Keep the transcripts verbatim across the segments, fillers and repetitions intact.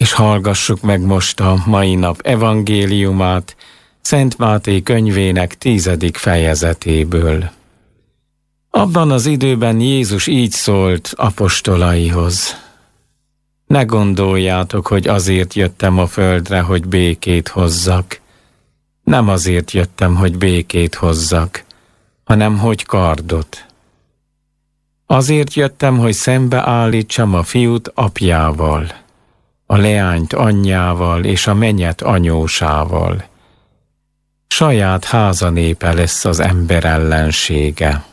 És hallgassuk meg most a mai nap evangéliumát, Szent Máté könyvének tizedik fejezetéből. Abban az időben Jézus így szólt apostolaihoz: Ne gondoljátok, hogy azért jöttem a földre, hogy békét hozzak. Nem azért jöttem, hogy békét hozzak, hanem hogy kardot. Azért jöttem, hogy szembeállítsam a fiút apjával, a leányt anyjával és a mennyet anyósával. Saját házanépe lesz az ember ellensége.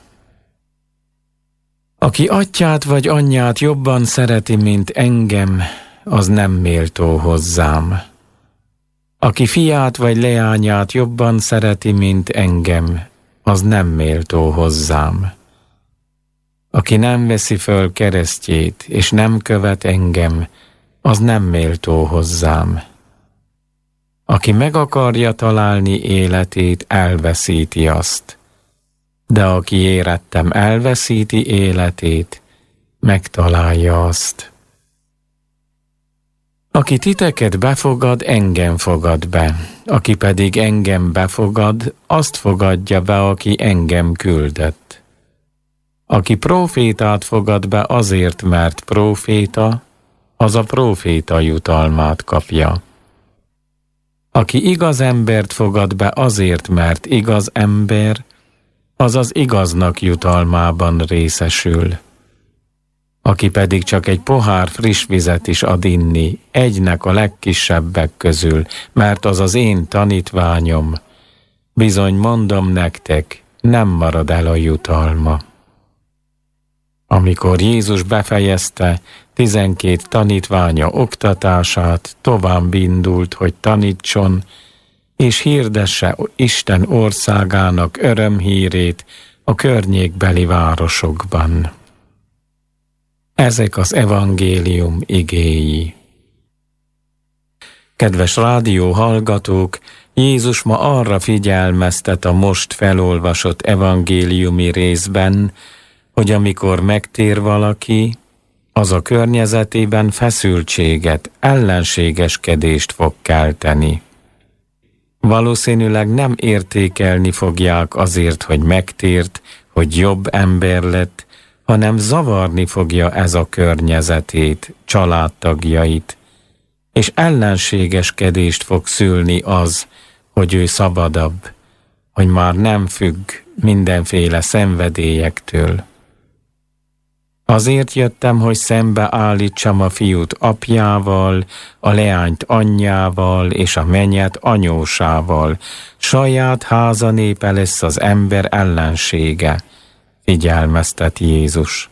Aki atyát vagy anyját jobban szereti, mint engem, az nem méltó hozzám. Aki fiát vagy leányát jobban szereti, mint engem, az nem méltó hozzám. Aki nem veszi föl keresztjét, és nem követ engem, az nem méltó hozzám. Aki meg akarja találni életét, elveszíti azt. De aki érettem elveszíti életét, megtalálja azt. Aki titeket befogad, engem fogad be. Aki pedig engem befogad, azt fogadja be, aki engem küldött. Aki prófétát fogad be azért, mert próféta, az a próféta jutalmát kapja. Aki igaz embert fogad be azért, mert igaz ember, az az igaznak jutalmában részesül. Aki pedig csak egy pohár friss vizet is ad inni, egynek a legkisebbek közül, mert az az én tanítványom, bizony mondom nektek, nem marad el a jutalma. Amikor Jézus befejezte tizenkét tanítványa oktatását, tovább indult, hogy tanítson, és hirdesse Isten országának örömhírét a környékbeli városokban. Ezek az evangélium igéi. Kedves rádió hallgatók, Jézus ma arra figyelmeztet a most felolvasott evangéliumi részben, hogy amikor megtér valaki, az a környezetében feszültséget, ellenségeskedést fog kelteni. Valószínűleg nem értékelni fogják azért, hogy megtért, hogy jobb ember lett, hanem zavarni fogja ez a környezetét, családtagjait, és ellenségeskedést fog szülni az, hogy ő szabadabb, hogy már nem függ mindenféle szenvedélyektől. Azért jöttem, hogy szembeállítsam a fiút apjával, a leányt anyjával és a mennyet anyósával. Saját háza népe lesz az ember ellensége, figyelmeztet Jézus.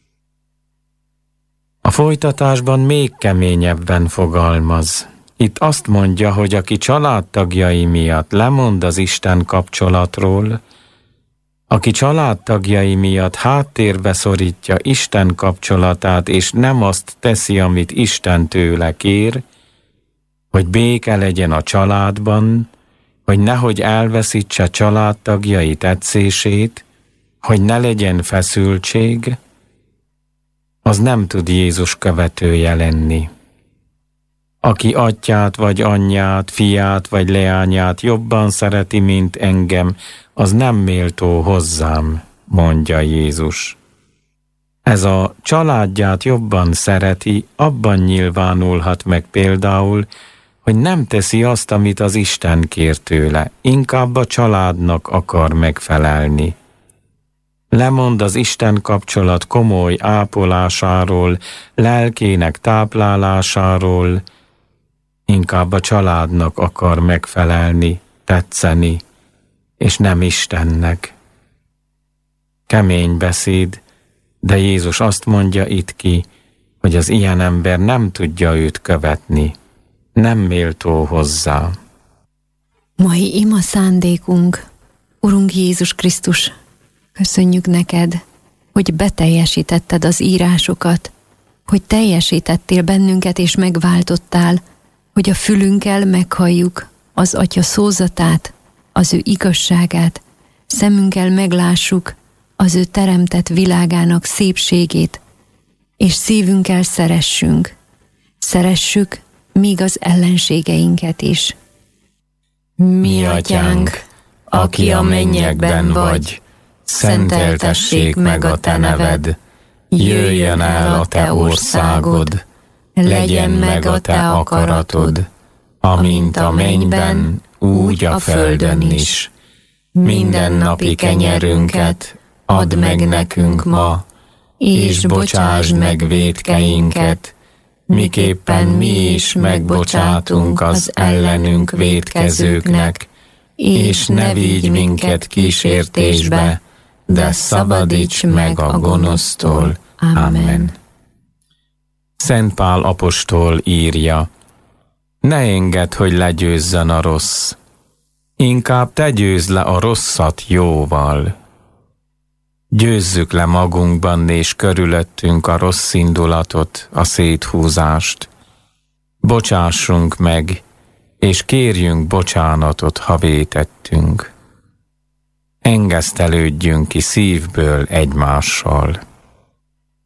A folytatásban még keményebben fogalmaz. Itt azt mondja, hogy aki családtagjai miatt lemond az Isten kapcsolatról, aki családtagjai miatt háttérbe szorítja Isten kapcsolatát, és nem azt teszi, amit Isten tőle kér, hogy béke legyen a családban, hogy nehogy elveszítse családtagjai tetszését, hogy ne legyen feszültség, az nem tud Jézus követője lenni. Aki atyát vagy anyját, fiát vagy leányát jobban szereti, mint engem, az nem méltó hozzám, mondja Jézus. Ez a családját jobban szereti, abban nyilvánulhat meg például, hogy nem teszi azt, amit az Isten kér tőle, inkább a családnak akar megfelelni. Lemond az Isten kapcsolat komoly ápolásáról, lelkének táplálásáról, inkább a családnak akar megfelelni, tetszeni, és nem Istennek. Kemény beszéd, de Jézus azt mondja itt ki, hogy az ilyen ember nem tudja őt követni, nem méltó hozzá. Mai ima szándékunk, Urunk Jézus Krisztus, köszönjük neked, hogy beteljesítetted az írásokat, hogy teljesítettél bennünket és megváltottál, hogy a fülünkkel meghalljuk az Atya szózatát, az ő igazságát, szemünkkel meglássuk az ő teremtett világának szépségét, és szívünkkel szeressünk. Szeressük, míg az ellenségeinket is. Mi atyánk, aki a mennyekben vagy, szenteltessék meg a te neved, jöjjön el a te országod, legyen meg a te akaratod, amint a mennyben, úgy a földön is. Mindennapi kenyerünket add meg nekünk ma, és bocsásd meg vétkeinket, miképpen mi is megbocsátunk az ellenünk vétkezőknek, és ne vigy minket kísértésbe, de szabadíts meg a gonosztól. Amen. Szent Pál apostol írja: ne engedd, hogy legyőzzön a rossz, inkább te győzd le a rosszat jóval. Győzzük le magunkban és körülöttünk a rossz indulatot, a széthúzást. Bocsássunk meg, és kérjünk bocsánatot, ha vétettünk. Engesztelődjünk ki szívből egymással.